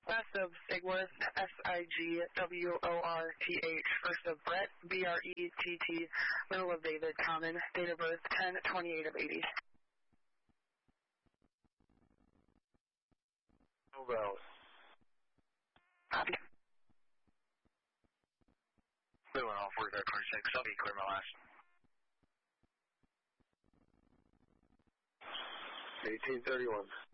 Last of Sigworth, Sigworth. First of Brett, Brett. Middle of David, common. Date of birth 10/28 of 80. Move out. Copy. Blue 1 all 4526. I'll be clear my last. 1831.